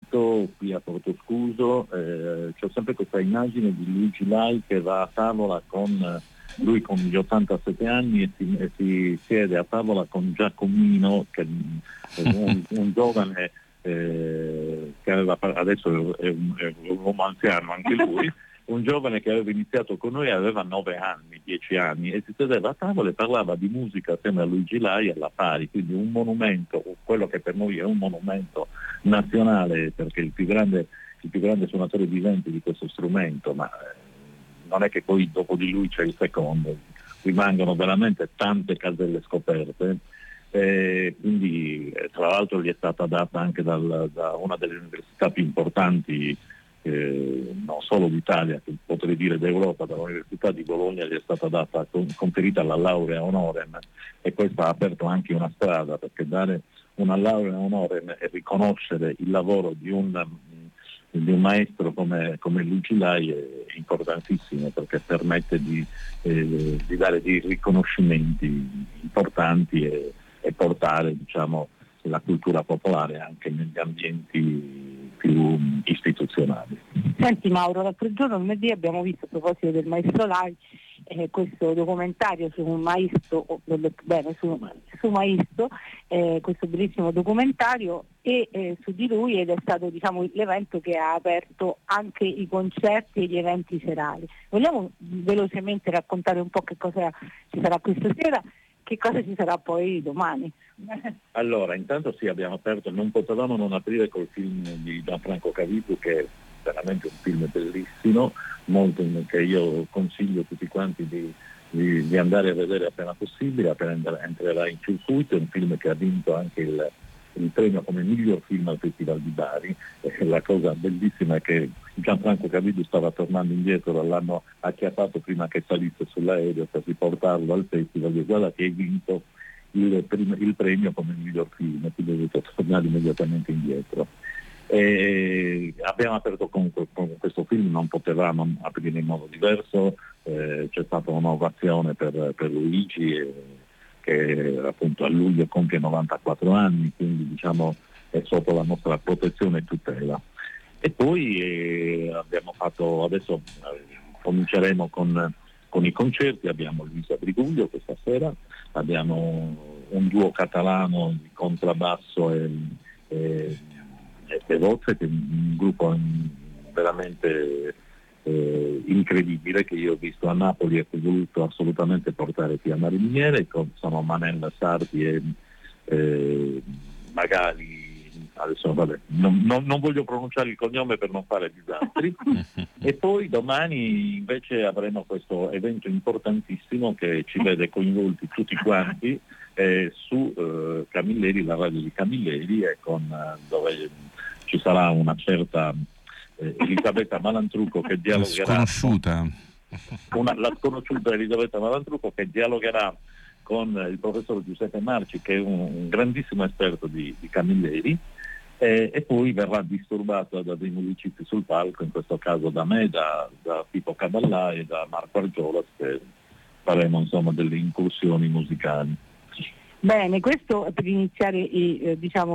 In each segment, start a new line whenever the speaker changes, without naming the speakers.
cresciuto qui a Portoscuso, c'ho sempre questa immagine di Luigi Lai che va a tavola con lui con gli 87 anni e si siede a tavola con Giacomino, che è un giovane che aveva, adesso è un uomo anziano anche lui, un giovane che aveva iniziato con noi, aveva 9 anni, 10 anni, e si sedeva a tavola e parlava di musica assieme a Luigi Lai alla pari, quindi un monumento, quello che per noi è un monumento nazionale, perché il più grande suonatore vivente di questo strumento, ma non è che poi dopo di lui c'è il secondo, rimangono veramente tante caselle scoperte. Quindi tra l'altro gli è stata data anche da una delle università più importanti, non solo d'Italia, che potrei dire d'Europa, dall'Università di Bologna gli è stata data, conferita la laurea honorem, e questo ha aperto anche una strada, perché dare una laurea honorem e riconoscere il lavoro di un maestro come Luigi Lai è importantissimo, perché permette di dare dei riconoscimenti importanti e portare, diciamo, la cultura popolare anche negli ambienti più istituzionali.
Senti Mauro, l'altro giorno lunedì abbiamo visto, a proposito del maestro Lai, questo documentario su un maestro, su Maestro, questo bellissimo documentario, e su di lui, ed è stato, diciamo, l'evento che ha aperto anche i concerti e gli eventi serali. Vogliamo velocemente raccontare un po' che cosa ci sarà questa sera, che cosa ci sarà poi domani?
Allora, intanto sì, abbiamo aperto, non potevamo non aprire col film di Gianfranco Cavitu, che è veramente un film bellissimo, molto, che io consiglio a tutti quanti di andare a vedere appena possibile, appena entrerà in circuito. È un film che ha vinto anche il premio come miglior film al Festival di Bari. La cosa bellissima è che Gianfranco Cavitu stava tornando indietro, l'hanno acchiappato prima che salisse sull'aereo per riportarlo al festival, e guarda che hai vinto il premio come miglior film, e quindi ho dovuto tornare immediatamente indietro. Abbiamo aperto con questo film, non potevamo aprire in modo diverso, c'è stata un'ovazione per Luigi, che appunto a luglio compie 94 anni, quindi diciamo è sotto la nostra protezione e tutela. E poi abbiamo fatto, adesso cominceremo con i concerti. Abbiamo Luisa Briguglio questa sera, abbiamo un duo catalano di contrabbasso e voce, che è un gruppo veramente incredibile, che io ho visto a Napoli e che ho voluto assolutamente portare qui a Mariniere. Sono Manella Sardi e Magali, adesso vabbè, non voglio pronunciare il cognome per non fare disastri. E poi domani invece avremo questo evento importantissimo che ci vede coinvolti tutti quanti su Camilleri, la radio di Camilleri, e dove ci sarà una certa Elisabetta Malantrucco che dialogherà,
sconosciuta,
la sconosciuta Elisabetta Malantrucco, che dialogherà con il professor Giuseppe Marci, che è un grandissimo esperto di Camilleri, e poi verrà disturbata da dei musicisti sul palco, in questo caso da me, da Pippo Caballà e da Marco Argiolas, che faremo insomma delle incursioni musicali.
Bene, questo per iniziare gli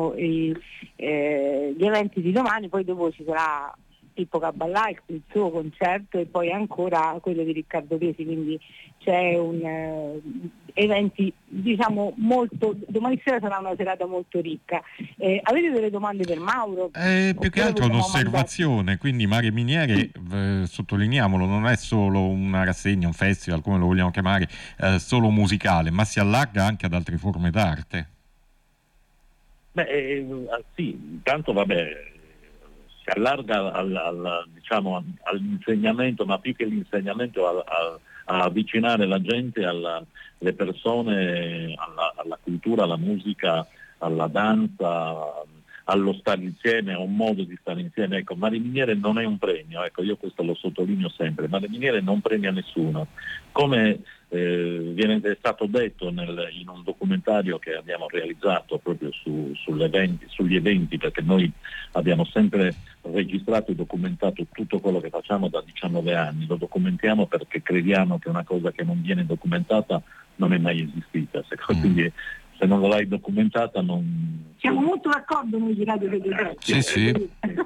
eventi di domani. Poi dopo ci sarà Pippo Caballà, il suo concerto, e poi ancora quello di Riccardo Pesi, quindi c'è eventi, diciamo, molto. Domani sera sarà una serata molto ricca. Avete delle domande per Mauro?
Più che altro un'osservazione, quindi Mare Miniere, sottolineiamolo, non è solo una rassegna, un festival, come lo vogliamo chiamare, solo musicale, ma si allarga anche ad altre forme d'arte.
Sì, intanto vabbè, si allarga all'insegnamento, ma più che l'insegnamento a avvicinare la gente, le persone, alla cultura, alla musica, alla danza, allo stare insieme, a un modo di stare insieme. Ecco, Mare Miniere non è un premio, ecco, io questo lo sottolineo sempre. Mare Miniere non premia nessuno, come è stato detto in un documentario che abbiamo realizzato proprio sugli eventi, perché noi abbiamo sempre registrato e documentato tutto quello che facciamo da 19 anni. Lo documentiamo perché crediamo che una cosa che non viene documentata non è mai esistita. Quindi se non l'hai documentata non...
Siamo molto d'accordo noi di Radio Fede.
Sì.